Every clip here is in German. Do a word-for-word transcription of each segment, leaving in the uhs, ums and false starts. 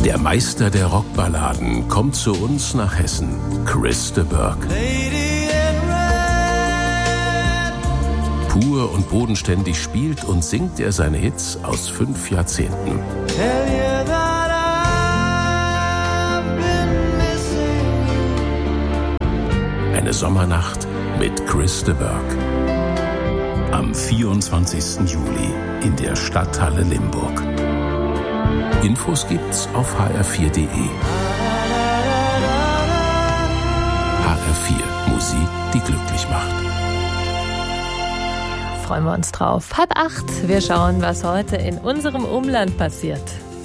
Der Meister der Rockballaden kommt zu uns nach Hessen, Chris de Burgh. Pur und bodenständig spielt und singt er seine Hits aus fünf Jahrzehnten. Eine Sommernacht mit Chris de Burgh. Am vierundzwanzigsten Juli in der Stadthalle Limburg. Infos gibt's auf h r vier punkt d e. H R vier, Musik, die glücklich macht. Freuen wir uns drauf. Halb acht. Wir schauen, was heute in unserem Umland passiert.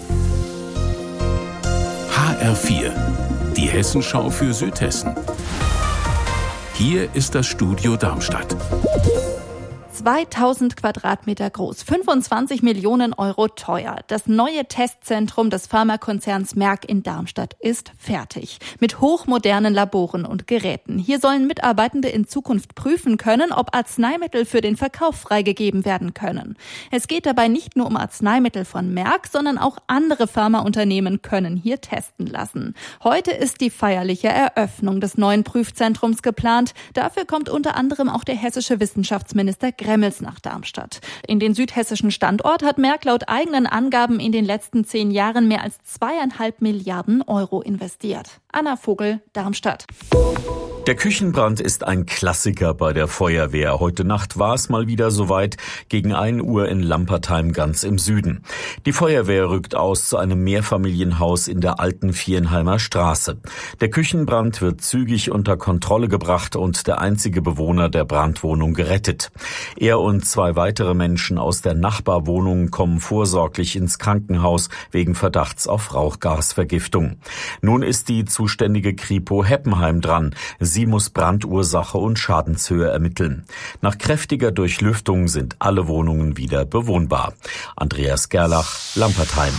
H R vier, die Hessenschau für Südhessen. Hier ist das Studio Darmstadt. zweitausend Quadratmeter groß, fünfundzwanzig Millionen Euro teuer. Das neue Testzentrum des Pharmakonzerns Merck in Darmstadt ist fertig. Mit hochmodernen Laboren und Geräten. Hier sollen Mitarbeitende in Zukunft prüfen können, ob Arzneimittel für den Verkauf freigegeben werden können. Es geht dabei nicht nur um Arzneimittel von Merck, sondern auch andere Pharmaunternehmen können hier testen lassen. Heute ist die feierliche Eröffnung des neuen Prüfzentrums geplant. Dafür kommt unter anderem auch der hessische Wissenschaftsminister Gremmels nach Darmstadt. In den südhessischen Standort hat Merck laut eigenen Angaben in den letzten zehn Jahren mehr als zweieinhalb Milliarden Euro investiert. Anna Vogel, Darmstadt. Der Küchenbrand ist ein Klassiker bei der Feuerwehr. Heute Nacht war es mal wieder soweit, gegen ein Uhr in Lampertheim ganz im Süden. Die Feuerwehr rückt aus zu einem Mehrfamilienhaus in der alten Vierenheimer Straße. Der Küchenbrand wird zügig unter Kontrolle gebracht und der einzige Bewohner der Brandwohnung gerettet. Er und zwei weitere Menschen aus der Nachbarwohnung kommen vorsorglich ins Krankenhaus wegen Verdachts auf Rauchgasvergiftung. Nun ist die zuständige Kripo Heppenheim dran. Sie muss Brandursache und Schadenshöhe ermitteln. Nach kräftiger Durchlüftung sind alle Wohnungen wieder bewohnbar. Andreas Gerlach, Lampertheim.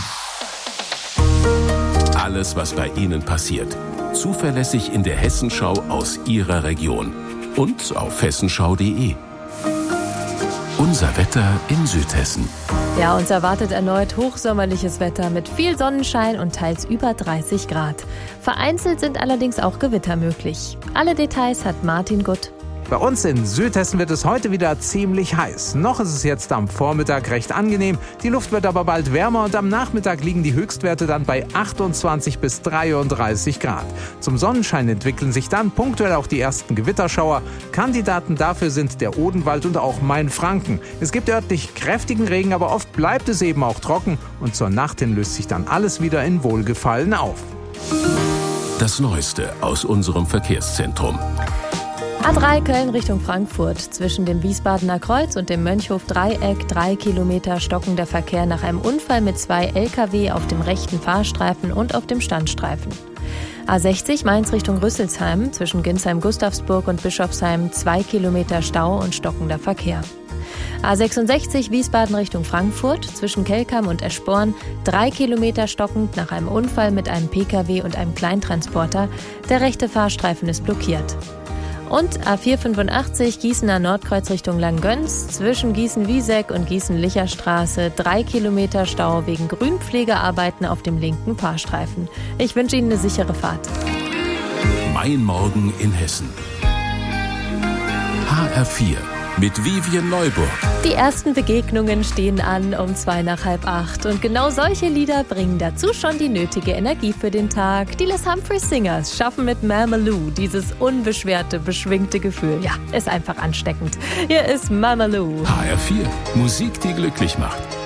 Alles, was bei Ihnen passiert. Zuverlässig in der Hessenschau aus Ihrer Region. Und auf hessenschau punkt d e. Unser Wetter in Südhessen. Ja, uns erwartet erneut hochsommerliches Wetter mit viel Sonnenschein und teils über dreißig Grad. Vereinzelt sind allerdings auch Gewitter möglich. Alle Details hat Martin Gutt. Bei uns in Südhessen wird es heute wieder ziemlich heiß. Noch ist es jetzt am Vormittag recht angenehm. Die Luft wird aber bald wärmer und am Nachmittag liegen die Höchstwerte dann bei achtundzwanzig bis dreiunddreißig Grad. Zum Sonnenschein entwickeln sich dann punktuell auch die ersten Gewitterschauer. Kandidaten dafür sind der Odenwald und auch Mainfranken. Es gibt örtlich kräftigen Regen, aber oft bleibt es eben auch trocken und zur Nacht hin löst sich dann alles wieder in Wohlgefallen auf. Das Neueste aus unserem Verkehrszentrum. A drei Köln Richtung Frankfurt. Zwischen dem Wiesbadener Kreuz und dem Mönchhof-Dreieck drei Kilometer stockender Verkehr nach einem Unfall mit zwei L K W auf dem rechten Fahrstreifen und auf dem Standstreifen. A sechzig Mainz Richtung Rüsselsheim. Zwischen Ginsheim-Gustavsburg und Bischofsheim zwei Kilometer Stau und stockender Verkehr. A sechsundsechzig Wiesbaden Richtung Frankfurt. Zwischen Kelkam und Eschborn drei Kilometer stockend nach einem Unfall mit einem P K W und einem Kleintransporter. Der rechte Fahrstreifen ist blockiert. Und A vierhundertfünfundachtzig Gießener Nordkreuz Richtung Langgöns, zwischen Gießen-Wieseck und Gießen-Licherstraße drei Kilometer Stau wegen Grünpflegearbeiten auf dem linken Fahrstreifen. Ich wünsche Ihnen eine sichere Fahrt. Mein Morgen in Hessen. H R vier mit Vivian Neuburg. Die ersten Begegnungen stehen an um zwei nach halb acht. Und genau solche Lieder bringen dazu schon die nötige Energie für den Tag. Die Les Humphreys Singers schaffen mit Mama Lou dieses unbeschwerte, beschwingte Gefühl. Ja, ist einfach ansteckend. Hier ist Mama Lou. H R vier, Musik, die glücklich macht.